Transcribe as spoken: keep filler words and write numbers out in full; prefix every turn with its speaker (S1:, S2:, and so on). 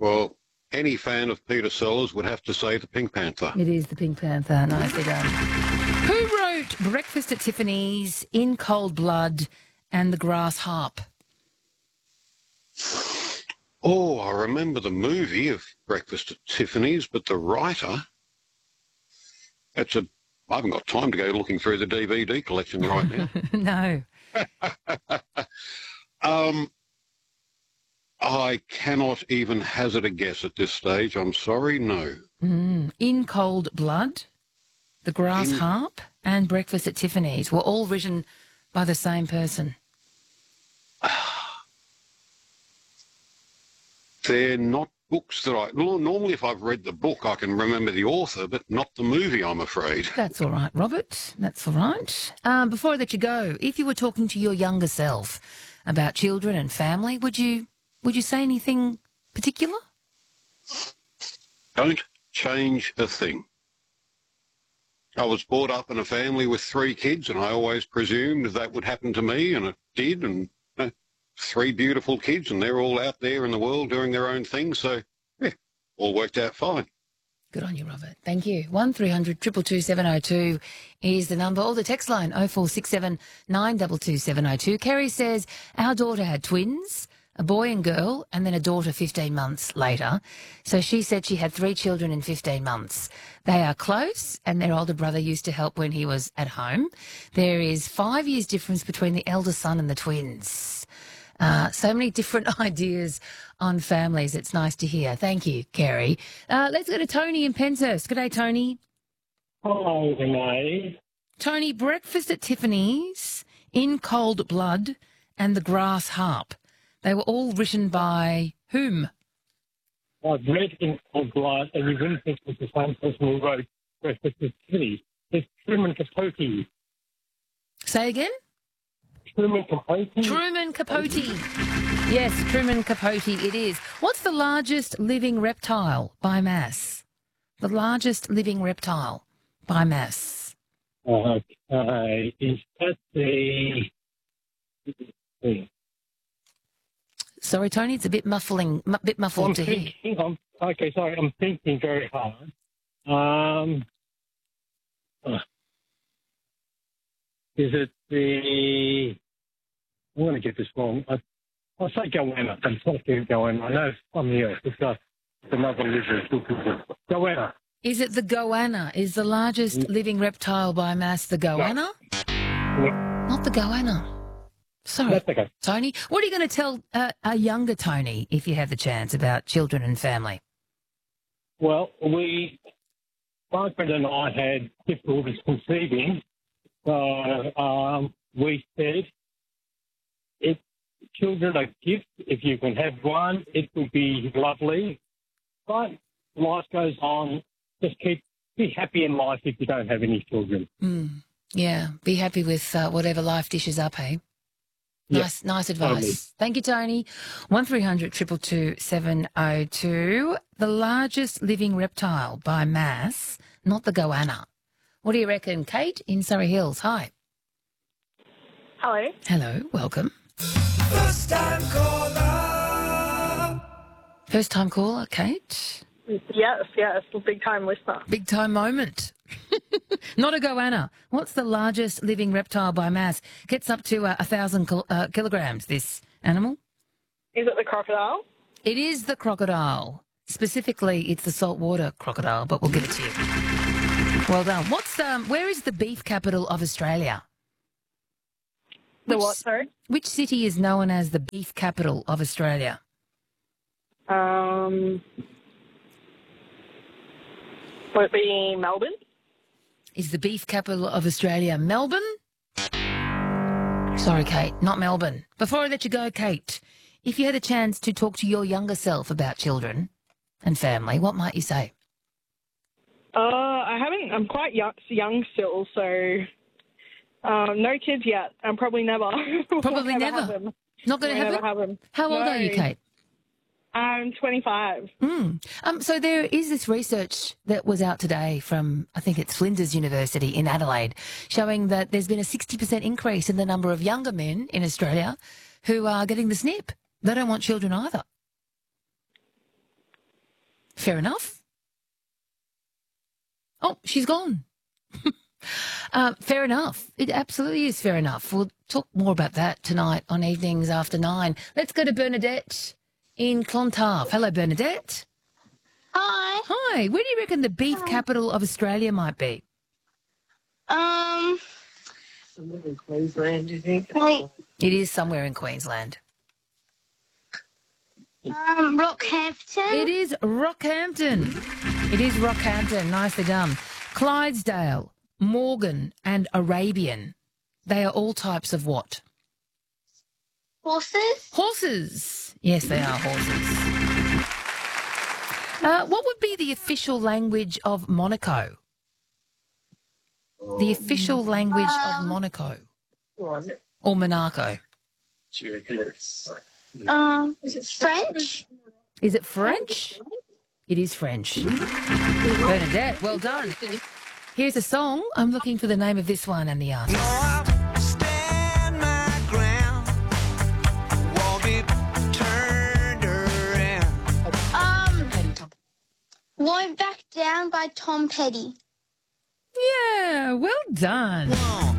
S1: Well, any fan of Peter Sellers would have to say the Pink Panther.
S2: It is the Pink Panther. Nicely done. Who wrote Breakfast at Tiffany's, In Cold Blood and The Grass Harp?
S1: Oh, I remember the movie of Breakfast at Tiffany's, but the writer, that's a, I haven't got time to go looking through the D V D collection right now.
S2: No.
S1: um, I cannot even hazard a guess at this stage. I'm sorry, no.
S2: Mm. In Cold Blood, The Grass
S1: In...
S2: Harp and Breakfast at Tiffany's were all written by the same person.
S1: They're not books that I... Normally, if I've read the book, I can remember the author, but not the movie, I'm afraid.
S2: That's all right, Robert. That's all right. Um, before I let you go, if you were talking to your younger self about children and family, would you would you say anything particular?
S1: Don't change a thing. I was brought up in a family with three kids, and I always presumed that would happen to me, and it did, and uh, three beautiful kids, and they're all out there in the world doing their own thing, so, yeah, all worked out fine.
S2: Good on you, Robert. Thank you. one three hundred two two two seven oh two is the number, or the text line, oh four six seven nine two two seven oh two. Kerry says, our daughter had twins, a boy and girl, and then a daughter fifteen months later. So she said she had three children in fifteen months. They are close, and their older brother used to help when he was at home. There is five years difference between the elder son and the twins. Uh, so many different ideas on families. It's nice to hear. Thank you, Kerry. Uh, let's go to Tony in Penshurst. Good day, Tony.
S3: Hello, Renee.
S2: Tony, Breakfast at Tiffany's, In Cold Blood and The Grass Harp. They were all written by whom?
S3: I've read In Cold Blood, and you wouldn't think it was the same person who wrote Breakfast at Tiffany's. It's Truman Capote.
S2: Say again?
S3: Truman Capote.
S2: Truman Capote. Yes, Truman Capote it is. What's the largest living reptile by mass? The largest living reptile by mass.
S3: Okay. Is that the...
S2: Sorry, Tony, it's a bit muffling, a bit muffled
S3: I'm
S2: to
S3: thinking,
S2: hear.
S3: I'm, okay, sorry, I'm thinking very hard. Um, uh, is it the... I'm going to get this wrong. I, I'll say goanna. I'm talking goanna. I know it's on the earth. It's got another lizard. Goanna.
S2: Is it the goanna? Is the largest
S3: Mm.
S2: living reptile by mass the goanna?
S3: No.
S2: Not the goanna. Sorry,
S3: That's okay.
S2: Tony. What are you going to tell uh, a younger Tony, if you have the chance, about children and family?
S3: Well, we, my friend and I had difficulties conceiving. So um, we said, if children are a gift, if you can have one, it would be lovely. But life goes on. Just keep, be happy in life if you don't have any children.
S2: Mm, yeah, be happy with uh, whatever life dishes up, hey? Nice,
S3: Yeah,
S2: nice advice.
S3: totally.
S2: Thank you, Tony. one three hundred two two two seven oh two. The largest living reptile by mass, not the goanna. What do you reckon? Kate in Surrey Hills. Hi.
S4: Hello.
S2: Hello. Welcome.
S5: First time caller.
S2: First time caller, Kate.
S4: Yes, yes, big time listener.
S2: Big time moment. Not a goanna. What's the largest living reptile by mass? Gets up to uh, a thousand kil- uh, kilograms, this animal.
S4: Is it the crocodile?
S2: It is the crocodile. Specifically, it's the saltwater crocodile, but we'll give it to you. Well done. What's um? Where is the beef capital of Australia?
S4: The
S2: Which-
S4: what, sorry?
S2: Which city is known as the beef capital of Australia?
S4: Um, would it be Melbourne?
S2: Is the beef capital of Australia Melbourne? Sorry, Kate, not Melbourne. Before I let you go, Kate, if you had a chance to talk to your younger self about children and family, what might you say?
S4: Uh, I haven't, I'm quite young, young still, so um, no kids yet, and probably never.
S2: Probably
S4: Won't
S2: never.
S4: have them.
S2: Not going to
S4: Won't
S2: have
S4: ever
S2: it?
S4: have them.
S2: How old
S4: No.
S2: are you, Kate?
S4: I'm twenty-five.
S2: Mm. Um, so there is this research that was out today from, I think it's Flinders University in Adelaide, showing that there's been a sixty percent increase in the number of younger men in Australia who are getting the snip. They don't want children either. Fair enough. Oh, she's gone. uh, fair enough. It absolutely is fair enough. We'll talk more about that tonight on Evenings After Nine. Let's go to Bernadette in Clontarf. Hello, Bernadette.
S6: Hi.
S2: Hi. Where do you reckon the beef capital of Australia might be?
S6: Um.
S7: Somewhere in Queensland, do you think?
S6: Like,
S2: It is somewhere in Queensland.
S6: um, Rockhampton.
S2: It is Rockhampton. It is Rockhampton. Nicely done. Clydesdale, Morgan and Arabian. They are all types of what?
S6: Horses.
S2: Horses. Yes, they are horses. Uh, what would be the official language of Monaco? The official language of
S6: Um,
S2: Monaco
S7: What?
S2: or Monaco?
S7: Do you reckon it's
S6: Um, French.
S2: Is it French? It is French. Bernadette, well done. Here's a song. I'm looking for the name of this one and the artist.
S5: Stand my ground. Won't be turned around.
S6: Um, Won't Back Down by Tom Petty.
S2: Yeah, well done.